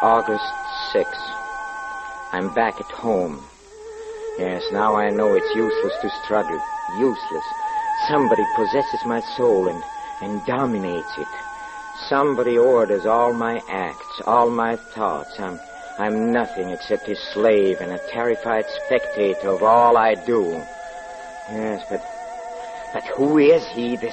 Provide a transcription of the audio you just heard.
August 6th. I'm back at home. Yes, now I know it's useless to struggle. Useless. Somebody possesses my soul and dominates it. Somebody orders all my acts, all my thoughts. I'm nothing except his slave and a terrified spectator of all I do. Yes, but who is he, this